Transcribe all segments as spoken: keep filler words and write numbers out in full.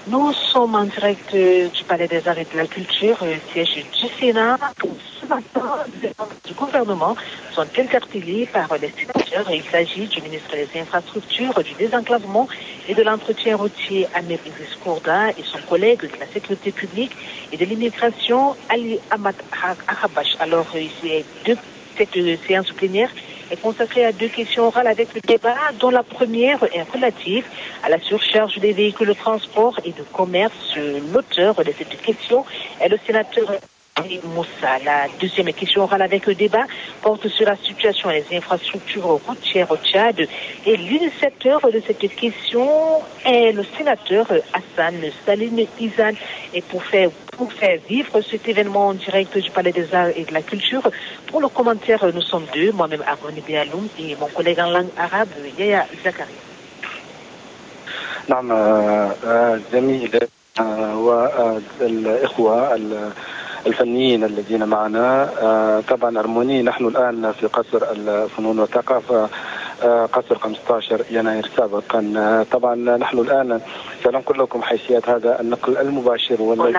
Nous sommes en direct euh, du Palais des Arts et de la Culture, euh, siège du Sénat. Ce matin, les membres du gouvernement sont interpellés par les sénateurs. Il s'agit du ministre des Infrastructures, du Désenclavement et de l'Entretien routier, Ahmed Idriss Kourda, et son collègue de la Sécurité publique et de l'Immigration, Ali Ahmad Arabash. Alors, euh, c'est deux, cette euh, séance plénière est consacrée à deux questions orales avec le débat, dont la première est relative à la surcharge des véhicules de transport et de commerce. L'auteur de cette question est le sénateur Moussa. La deuxième question orale avec le débat porte sur la situation des infrastructures routières au Tchad. Et l'initiateur de cette question est le sénateur Hassan Salim Izan. Et pour faire, pour faire vivre cet événement en direct du Palais des Arts et de la Culture, pour le commentaire, nous sommes deux, moi-même Aroni Béaloum et mon collègue en langue arabe, Yaya Zakaria. نعم الزميل والإخوة الفنيين الذين معنا. طبعا أرموني نحن الآن في قصر الفنون والثقافة، قصر خمسة عشر يناير سابقا. طبعا نحن الآن سننقل لكم حيثيات هذا النقل المباشر والذي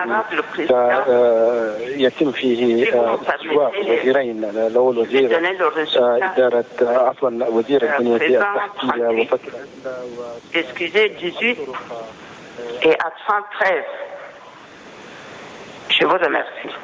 يتم فيه استجواب وزيرين، الأول وزير إدارة عفوا وزير البنية التحتية وفتح Excusez, dix-huit et à cent treize. Je vous remercie.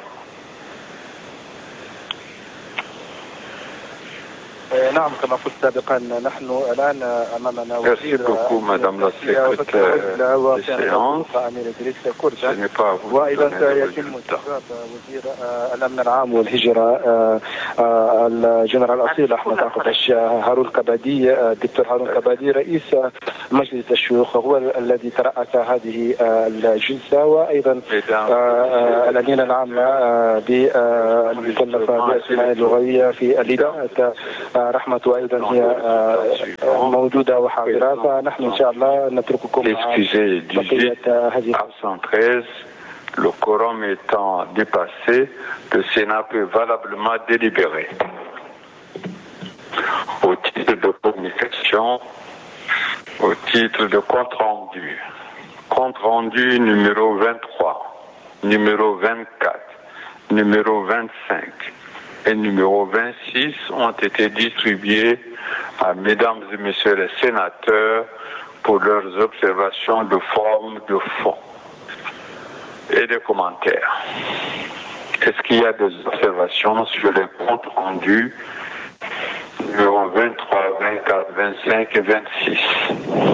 نعم كما قلت سابقا نحن الآن أمامنا وزير Madame la secrétaire des séances. Ce n'est pas à vous وأيضا سيتم استجواب وزير الأمن العام والهجرة الجنرال الأصيل أحمد عقبش. هارون كبادي، الدكتور هارون كبادي رئيس مجلس الشيوخ هو الذي ترأس هذه الجلسة، وأيضا الأمين العام بالمكلفة بالأسماء اللغوية في الإدارة رحمة، وأيضا هي موجودة وحاضرة. فنحن إن شاء الله نترككم مع بقية هذه. cent treize, le quorum étant dépassé, le Sénat peut valablement délibérer. Au titre de communication, au titre de compte rendu, compte rendu numéro vingt-trois, numéro vingt-quatre, numéro vingt-cinq et numéro vingt-six ont été distribués à mesdames et messieurs les sénateurs pour leurs observations de forme, de fond et des commentaires. Est-ce qu'il y a des observations sur les comptes rendus numéro vingt-trois, vingt-quatre, vingt-cinq et vingt-six?